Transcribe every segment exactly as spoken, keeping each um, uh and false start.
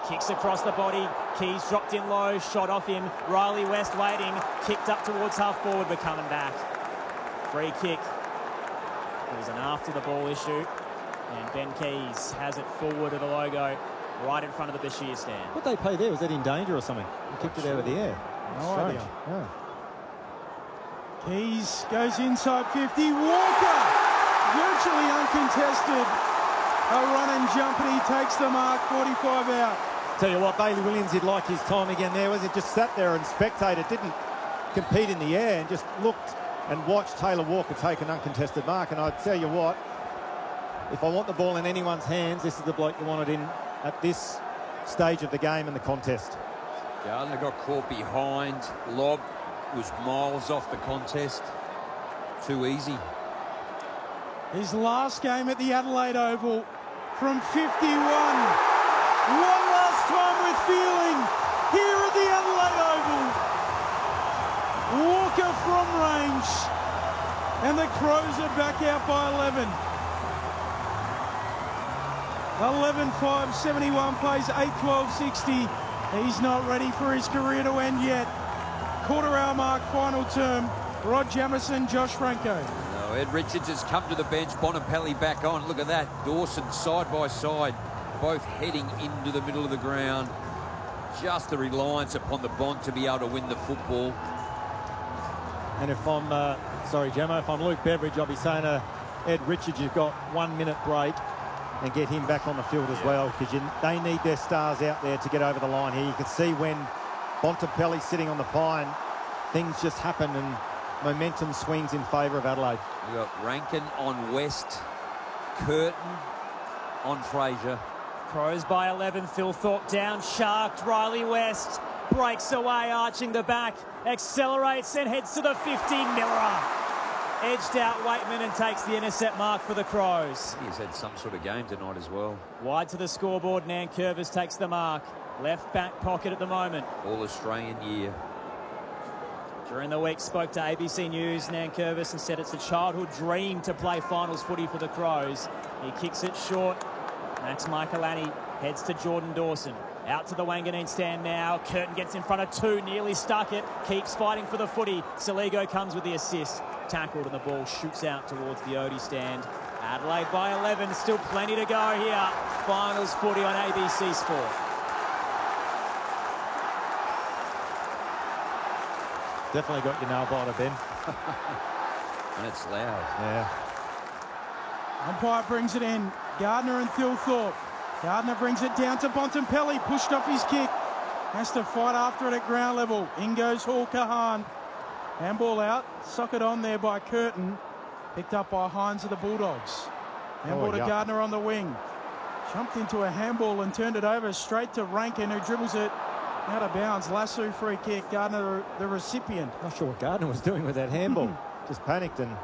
Kicks across the body. Keys dropped in low. Shot off him. Riley West waiting. Kicked up towards half forward, but coming back. Free kick. It was an after the ball issue. And Ben Keys has it forward of the logo, right in front of the Bashir stand. What they play there? Was that in danger or something? He kicked it out of the air. No idea. Yeah. Keys goes inside fifty. Walker, virtually uncontested. A run and jump, and he takes the mark. forty-five out. Tell you what, Bailey Williams did like his time again there. Was it just sat there and spectated, didn't compete in the air, and just looked and watched Taylor Walker take an uncontested mark. And I tell you what, if I want the ball in anyone's hands, this is the bloke you want it in at this stage of the game and the contest. Gardner got caught behind. Lob was miles off the contest. Too easy. His last game at the Adelaide Oval from fifty-one. One last time with feeling here at the Adelaide Oval. Walker from range. And the Crows are back out by eleven. eleven five seventy-one plays eight twelve sixty. He's not ready for his career to end yet. Quarter hour mark, final term. Rod Jamieson, Josh Franco. No, Ed Richards has come to the bench. Bontempelli back on. Look at that. Dawson side by side, both heading into the middle of the ground. Just the reliance upon the Bont to be able to win the football. And if I'm, uh, sorry, Gemma, if I'm Luke Beveridge, I'll be saying to Ed Richards, you've got one minute break and get him back on the field as yeah. well, because they need their stars out there to get over the line here. You can see when Bontempelli's sitting on the pine, things just happen and momentum swings in favour of Adelaide. We've got Rankin on West, Curtin on Fraser. Crows by eleven. Phil Thorpe down, sharked. Riley West breaks away, arching the back, accelerates and heads to the fifty. Miller edged out Waitman and takes the intercept mark for the Crows. He's had some sort of game tonight as well. Wide to the scoreboard, Nankervis takes the mark. Left back pocket at the moment. All Australian year. During the week, spoke to A B C News, Nankervis, and said it's a childhood dream to play finals footy for the Crows. He kicks it short. Max Michaelani heads to Jordan Dawson. Out to the Wanganeen stand now. Curtin gets in front of two, nearly stuck it. Keeps fighting for the footy. Saligo comes with the assist. Tackled and the ball shoots out towards the Odie stand. Adelaide by eleven, still plenty to go here. Finals footy on A B C Sport. Definitely got your nail biter, Ben. And it's loud. Yeah. Umpire brings it in. Gardner and Phil Thorpe. Gardner brings it down to Bontempelli. Pushed off his kick. Has to fight after it at ground level. In goes Hall Kahan. Handball out. Socket on there by Curtin. Picked up by Hines of the Bulldogs. Handball Oh, to yuck. Gardner on the wing. Jumped into a handball and turned it over straight to Rankin, who dribbles it out of bounds. Lasso free kick. Gardner the recipient. Not sure what Gardner was doing with that handball. Just panicked and...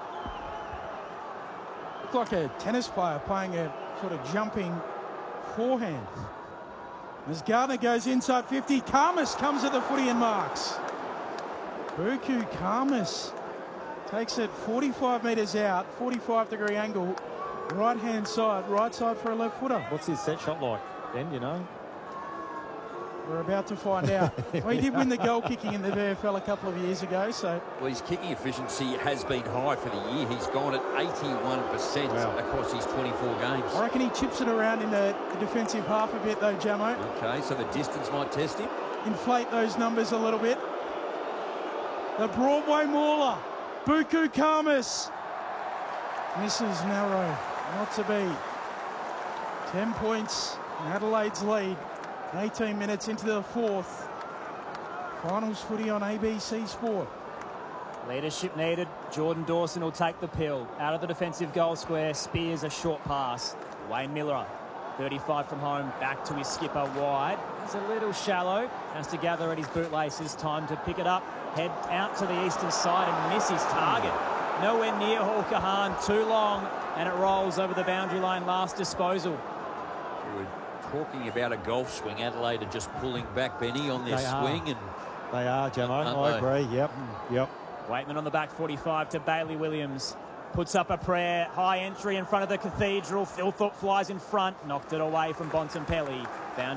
Looked like a tennis player playing a sort of jumping forehand. As Gardner goes inside fifty, Karmas comes at the footy and marks. Buku Karmas takes it forty-five metres out, forty-five degree angle, right hand side, right side for a left footer. What's his set shot like, Ben, you know? We're about to find out. Well, he did win the goal kicking in the V F L a couple of years ago, so... Well, his kicking efficiency has been high for the year. He's gone at eighty-one percent Wow. across his twenty-four games. I reckon he chips it around in the, the defensive half a bit though, Jamo. Okay, so the distance might test him. Inflate those numbers a little bit. The Broadway Mauler, Buku Karmas. Misses narrow, not to be. Ten points in Adelaide's lead. eighteen minutes into the fourth. Finals footy on A B C Sport. Leadership needed. Jordan Dawson will take the pill. Out of the defensive goal square, spears a short pass. Wayne Miller, thirty-five from home, back to his skipper wide. He's a little shallow. Has to gather at his bootlaces. Time to pick it up. Head out to the eastern side and miss his target. Nowhere near Hall Kahan. Too long. And it rolls over the boundary line. Last disposal. We're talking about a golf swing. Adelaide are just pulling back, Benny, on their They are. swing. And They are, Gemmo. Aren't I they? agree. Yep. Yep. Waitman on the back forty-five to Bailey Williams. Puts up a prayer. High entry in front of the Cathedral. Phil Thorpe flies in front. Knocked it away from Bontempelli. Boundary